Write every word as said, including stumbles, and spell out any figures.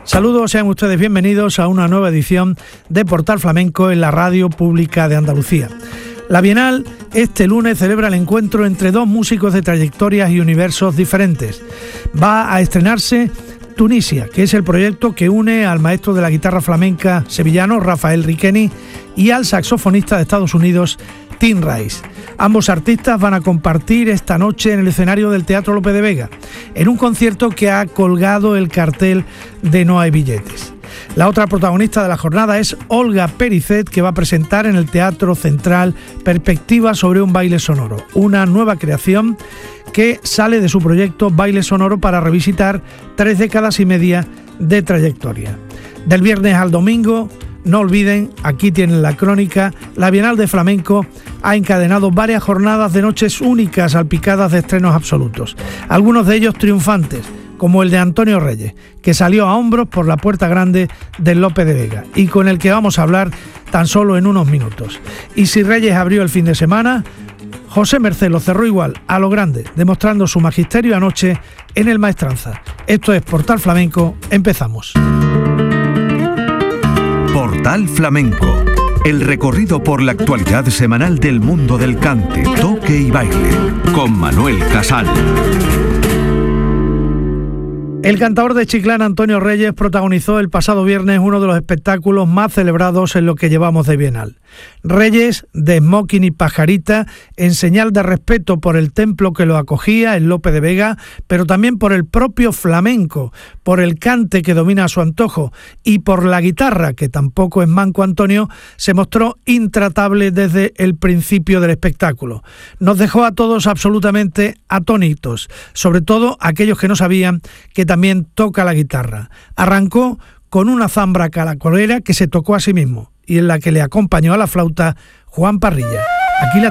Saludos, sean ustedes bienvenidos a una nueva edición de Portal Flamenco en la Radio Pública de Andalucía. La Bienal este lunes celebra el encuentro entre dos músicos de trayectorias y universos diferentes. Va a estrenarse Tunisia, que es el proyecto que une al maestro de la guitarra flamenca sevillano Rafael Riqueni y al saxofonista de Estados Unidos Tim Rice. Ambos artistas van a compartir esta noche en el escenario del Teatro Lope de Vega, en un concierto que ha colgado el cartel de No hay billetes. La otra protagonista de la jornada es Olga Pericet, que va a presentar en el Teatro Central Perspectiva sobre un baile sonoro, una nueva creación que sale de su proyecto Baile Sonoro para revisitar tres décadas y media de trayectoria. Del viernes al domingo, no olviden, aquí tienen la crónica, la Bienal de Flamenco ha encadenado varias jornadas de noches únicas salpicadas de estrenos absolutos, algunos de ellos triunfantes, como el de Antonio Reyes, que salió a hombros por la puerta grande del Lope de Vega y con el que vamos a hablar tan solo en unos minutos. Y si Reyes abrió el fin de semana, José Mercé lo cerró igual, a lo grande, demostrando su magisterio anoche en el Maestranza. Esto es Portal Flamenco, empezamos. Portal Flamenco, el recorrido por la actualidad semanal del mundo del cante, toque y baile, con Manuel Casal. El cantaor de Chiclana Antonio Reyes protagonizó el pasado viernes uno de los espectáculos más celebrados en lo que llevamos de Bienal. Reyes, de smoking y pajarita, en señal de respeto por el templo que lo acogía, el Lope de Vega, pero también por el propio flamenco, por el cante que domina a su antojo y por la guitarra, que tampoco es manco Antonio, se mostró intratable desde el principio del espectáculo. Nos dejó a todos absolutamente atónitos, sobre todo aquellos que no sabían que también toca la guitarra. Arrancó con una zambra caracolera que se tocó a sí mismo y en la que le acompañó a la flauta Juan Parrilla. Aquí la